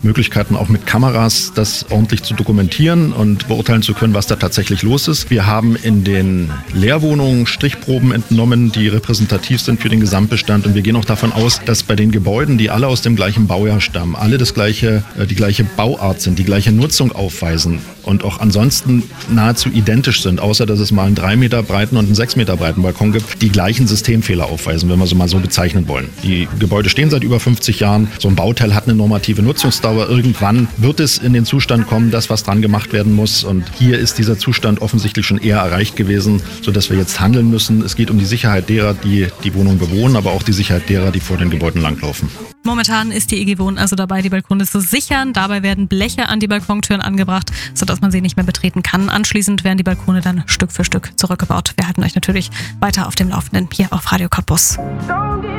Möglichkeiten, auch mit Kameras das ordentlich zu dokumentieren und beurteilen zu können, was da tatsächlich los ist. Wir haben in den Leerwohnungen Strichproben entnommen, die repräsentativ sind für den Gesamtbestand. Und wir gehen auch davon aus, dass bei den Gebäuden, die alle aus dem gleichen Baujahr stammen, alle die gleiche Bauart sind, die gleiche Nutzung aufweisen und auch ansonsten nahezu identisch sind, außer dass es mal einen 3 Meter breiten und einen 6 Meter breiten Balkon gibt, die gleichen Systemfehler aufweisen, wenn wir so mal so bezeichnen wollen. Die Gebäude stehen seit über 50 Jahren. So ein Bauteil hat eine normative Nutzungsdauer. Irgendwann wird es in den Zustand kommen, dass was dran gemacht werden muss. Und hier ist dieser Zustand offensichtlich schon eher erreicht gewesen, sodass wir jetzt handeln müssen. Es geht um die Sicherheit derer, die die Wohnung bewohnen, aber auch die Sicherheit derer, die vor den Gebäuden langlaufen. Momentan ist die EG Wohnen also dabei, die Balkone zu sichern. Dabei werden Bleche an die Balkontüren angebracht, sodass man sie nicht mehr betreten kann. Anschließend werden die Balkone dann Stück für Stück zurückgebaut. Wir halten euch natürlich weiter auf dem Laufenden hier auf Radio Cottbus.